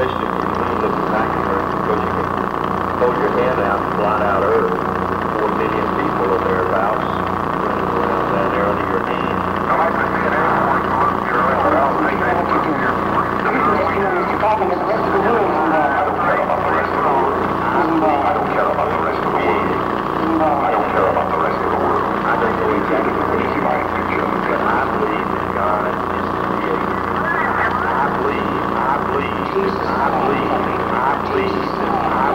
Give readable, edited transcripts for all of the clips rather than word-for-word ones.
especially if you look back here, because you can hold your hand out and blot out Earth. 4 million people or thereabouts running around down there under your hand. I'd like to see an airport going, Shirley, but I don't think they can look here. Mr. Coffin, the rest of the world is involved. I don't care about the rest of the world. I don't care about the rest of the world. I don't care about the rest of the world. I don't know exactly what Easy mind picture. but I believe that God is the creator. I believe that God is the creator. I believe that God is the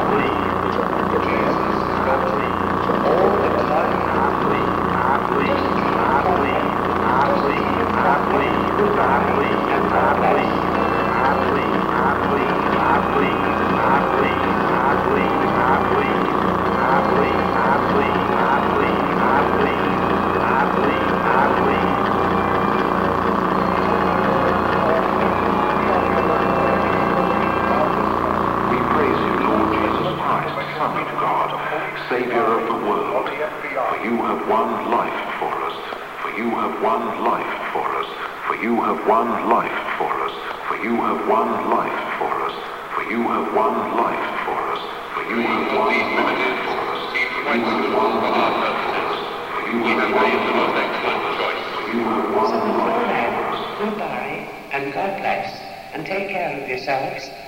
We praise you, Lord Jesus Christ, Son of God, Savior of the world. For you have won life for us. For you have won life for us. For you have won life for us. For you have won life for us. For you have won life for us. For you have won life for us. For you have won life for us. For you have won life for us. For you have won life for us. Goodbye, and God bless, and take care of yourselves.